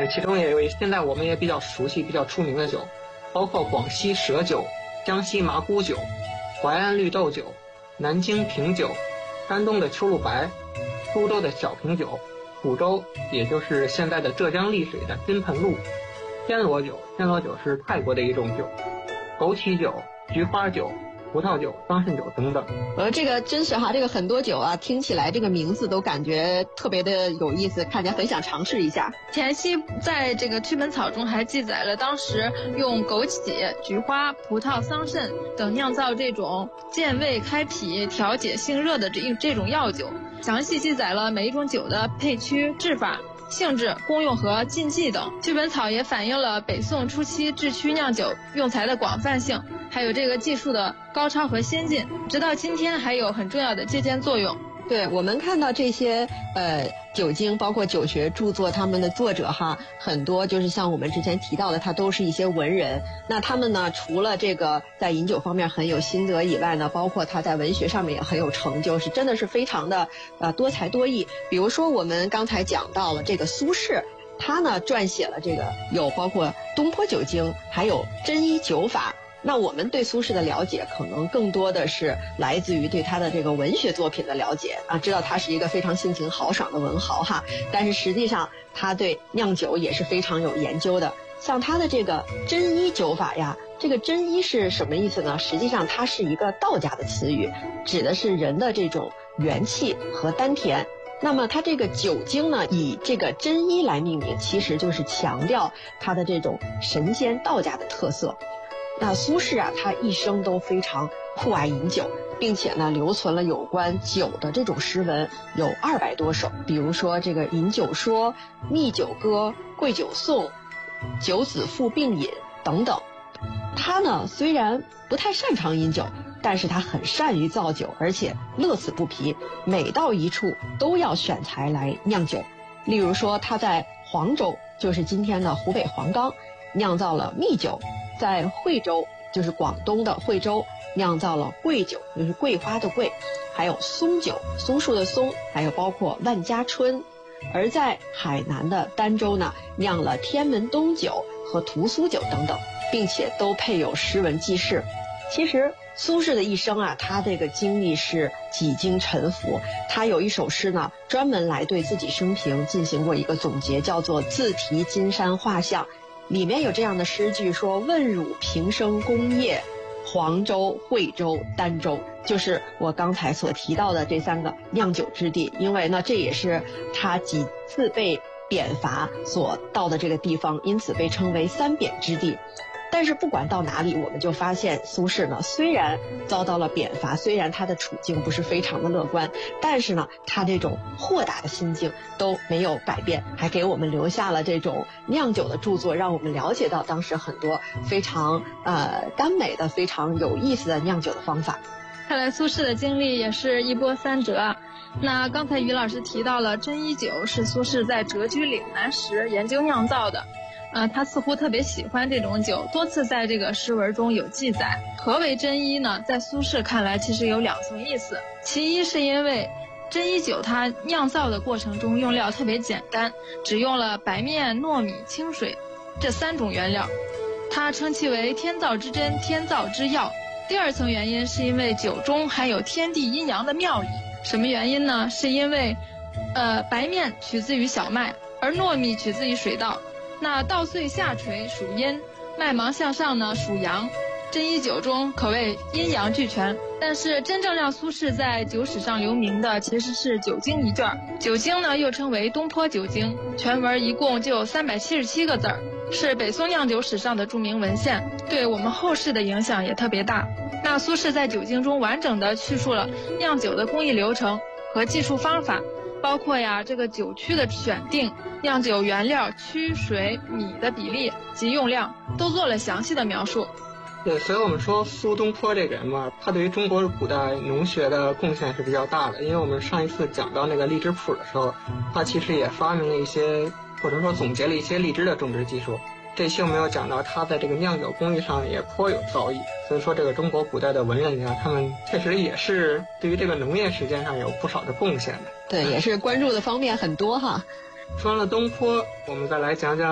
其中也有现在我们也比较熟悉、比较出名的酒，包括广西蛇酒、江西麻姑酒、淮安绿豆酒、南京平酒、山东的秋露白、苏州的小瓶酒、抚州也就是现在的浙江丽水的金盆露、暹罗酒是泰国的一种酒，枸杞酒、菊花酒、葡萄酒、桑葚酒等等。 这个真是哈，这个很多酒啊，听起来这个名字都感觉特别的有意思，看起来很想尝试一下。 田曦在这个祛本草中还记载了当时用枸杞、菊花、葡萄、桑葚等酿造这种健胃开脾、调解性热的这种药酒，详细记载了每一种酒的配曲、制法、性质、功用和禁忌等。祛本草也反映了北宋初期制曲酿酒用材的广泛性，还有这个技术的高超和先进，直到今天还有很重要的借鉴作用。 对，我们看到这些酒精，包括酒学著作，他们的作者哈，很多就是像我们之前提到的，他都是一些文人。那他们呢，除了这个在饮酒方面很有心得以外呢，包括他在文学上面也很有成就，是真的是非常的多才多艺。比如说我们刚才讲到了这个苏轼，他呢撰写了这个有包括东坡酒精，还有真一酒法。那我们对苏轼的了解可能更多的是来自于对他的这个文学作品的了解啊，知道他是一个非常性情豪爽的文豪哈，但是实际上他对酿酒也是非常有研究的。像他的这个真一酒法呀，这个真一是什么意思呢？实际上它是一个道家的词语，指的是人的这种元气和丹田。那么它这个酒精呢，以这个真一来命名，其实就是强调它的这种神仙道家的特色。那苏轼啊，他一生都非常酷爱饮酒，并且呢留存了有关酒的这种诗文有200多首，比如说这个饮酒说、蜜酒歌、贵酒颂、九子赋并饮等等。他呢虽然不太擅长饮酒，但是他很善于造酒，而且乐此不疲，每到一处都要选材来酿酒。例如说他在黄州，就是今天的湖北黄冈，酿造了蜜酒，在惠州，就是广东的惠州，酿造了桂酒，就是桂花的桂，还有松酒，松树的松，还有包括万家春。而在海南的儋州呢，酿了天门冬酒和屠苏酒等等，并且都配有诗文记事。其实苏轼的一生啊，他这个经历是几经沉浮。他有一首诗呢，专门来对自己生平进行过一个总结，叫做自题金山画像。里面有这样的诗句说：问汝平生功业，黄州、惠州、儋州，就是我刚才所提到的这3个酿酒之地。因为呢，这也是他几次被贬罚所到的这个地方，因此被称为3贬之地。但是不管到哪里，我们就发现苏轼呢，虽然遭到了贬罚，虽然他的处境不是非常的乐观，但是呢，他这种豁达的心境都没有改变，还给我们留下了这种酿酒的著作，让我们了解到当时很多非常甘美的、非常有意思的酿酒的方法。 看来苏轼的经历也是一波三折。那刚才于老师提到了真一酒是苏轼在谪居岭南时研究酿造的。他似乎特别喜欢这种酒，多次在这个诗文中有记载。何为真一呢？在苏轼看来其实有2层意思。其一是因为真一酒它酿造的过程中用料特别简单，只用了白面、糯米、清水这3种原料，他称其为天造之真、天造之药。第2层原因是因为酒中含有天地阴阳的妙理。什么原因呢？是因为白面取自于小麦，而糯米取自于水稻。那稻穗下垂属阴，麦芒向上呢属阳，真一酒中可谓阴阳俱全。但是真正让苏轼在酒史上留名的其实是酒经一卷。酒经呢又称为东坡酒经，全文一共就有377个字儿，是北宋酿酒史上的著名文献，对我们后世的影响也特别大。那苏轼在酒经中完整的叙述了酿酒的工艺流程和技术方法，包括这个酒曲的选定、酿酒原料曲、水、米的比例及用量都做了详细的描述。 对，所以我们说苏东坡这个人嘛，他对于中国古代农学的贡献是比较大的。因为我们上一次讲到那个荔枝谱的时候，他其实也发明了一些，或者说总结了一些荔枝的种植技术。这期我们有讲到他在这个酿酒工艺上也颇有造诣，所以说这个中国古代的文人呀，他们确实也是对于这个农业实践上有不少的贡献的。 对，也是关注的方面很多哈。 说完了东坡，我们再来讲讲